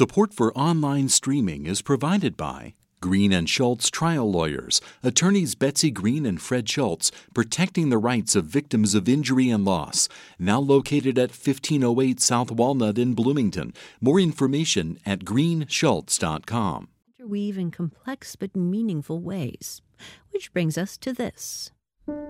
Support for online streaming is provided by Green and Schultz Trial Lawyers, attorneys Betsy Green and Fred Schultz, protecting the rights of victims of injury and loss. Now located at 1508 South Walnut in Bloomington. More information at greenschultz.com. Interweave in complex but meaningful ways. Which brings us to this.